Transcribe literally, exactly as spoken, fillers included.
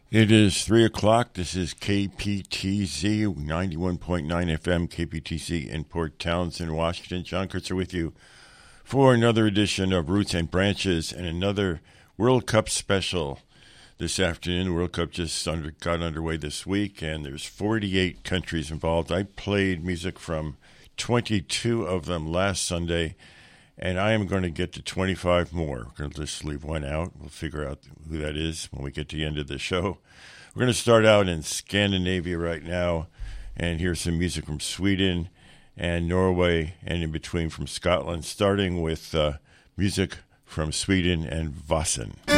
It is three o'clock. This is K P T Z, ninety-one point nine F M, K P T Z in Port Townsend, Washington. John Kurtzer with you for another edition of Roots and Branches and another World Cup special this afternoon. The World Cup just under, got underway this week, and there's forty-eight countries involved. I played music from twenty-two of them last Sunday, and I am going to get to twenty-five more. We're going to just leave one out. We'll figure out who that is when we get to the end of the show. We're going to start out in Scandinavia right now and hear some music from Sweden and Norway and in between from Scotland, starting with uh, music from Sweden and Vassen.